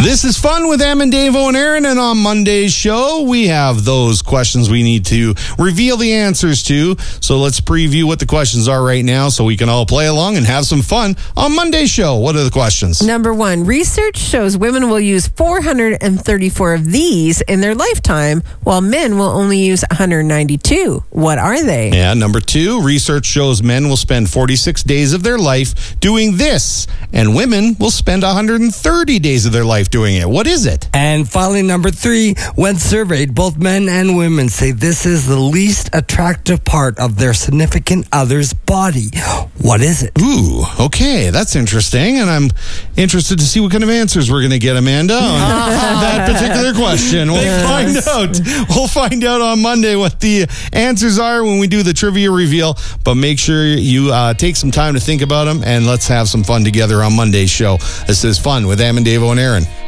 This is Fun with Em and Davo and Aaron, and on Monday's show, we have those questions we need to reveal the answers to. So let's preview what the questions are right now so we can all play along and have some fun on Monday's show. What are the questions? Number 1, research shows women will use 434 of these in their lifetime, while men will only use 192. What are they? Yeah, number 2, research shows men will spend 46 days of their life doing this, and women will spend 130 days of their life doing it. What is it? And finally, number 3, when surveyed, both men and women say this is the least attractive part of their significant other's body. What is it? Ooh, okay, that's interesting, and I'm interested to see what kind of answers we're going to get, Amanda, on that particular question. We'll find out on Monday what the answers are when we do the trivia reveal, but make sure you take some time to think about them, and let's have some fun together on Monday's show. This is Fun with Em and Davo and Aaron.